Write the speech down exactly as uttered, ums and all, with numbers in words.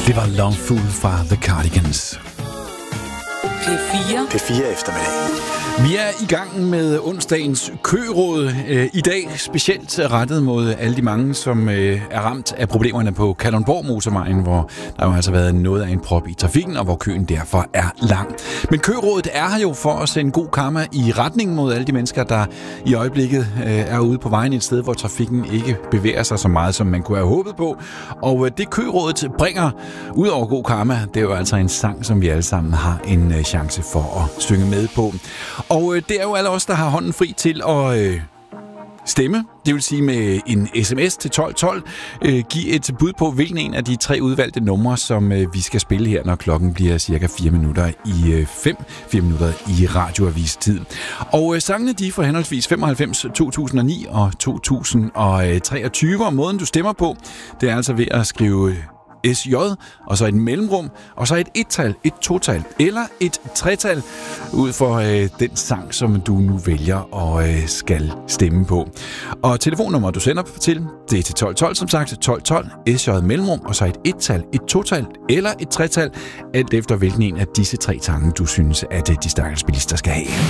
Det var Long Fool fra The Cardigans. P fire. P fire eftermiddag. Vi er i gang med onsdagens køråd. I dag specielt rettet mod alle de mange, som er ramt af problemerne på Kalundborg-motorvejen, hvor der jo altså har været noget af en prop i trafikken, og hvor køen derfor er lang. Men kørådet er her jo for at sende god karma i retning mod alle de mennesker, der i øjeblikket er ude på vejen et sted, hvor trafikken ikke bevæger sig så meget, som man kunne have håbet på. Og det kørådet bringer ud over god karma, det er jo altså en sang, som vi alle sammen har en chance for at synge med på. Og øh, det er jo alle os, der har hånden fri til at øh, stemme. Det vil sige med en sms til tolv tolv. Øh, giv et bud på, hvilken en af de tre udvalgte numre, som øh, vi skal spille her, når klokken bliver cirka fire minutter i øh, fem. fire minutter i radioavistid. Og øh, sangene de er fra henholdsvis femoghalvfems, to tusind og ni og to tusind og treogtyve. Og måden, du stemmer på, det er altså ved at skrive S J, og så et mellemrum, og så et et-tal, et to-tal eller et tre-tal, ud for øh, den sang, som du nu vælger og øh, skal stemme på. Og telefonnummer, du sender til, det er til tolv tolv, som sagt, tolv tolv, S J mellemrum, og så et et-tal, et to-tal eller et tre-tal, alt efter hvilken en af disse tre sange, du synes, at de stakkels bilister skal have.